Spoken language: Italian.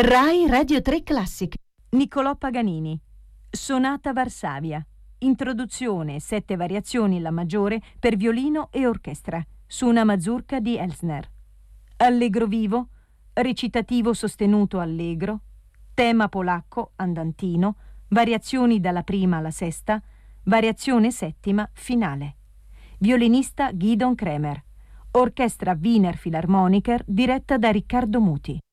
Rai Radio 3 Classic. Niccolò Paganini. Sonata Varsavia. Introduzione, 7 variazioni La maggiore per violino e orchestra, su una mazurka di Elsner. Allegro vivo, recitativo sostenuto allegro, tema polacco andantino, variazioni dalla prima alla sesta, variazione settima finale. Violinista Gidon Kremer. Orchestra Wiener Philharmoniker diretta da Riccardo Muti.